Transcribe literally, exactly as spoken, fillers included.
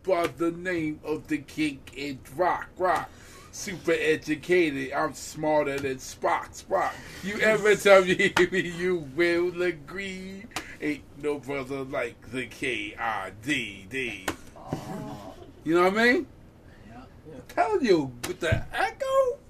by the name of the king in rock, rock. Super educated, I'm smarter than Spock, Spock. You ever tell me you will agree? Ain't no brother like the K I D D. You know what I mean? Yeah. I'm telling you, with the echo,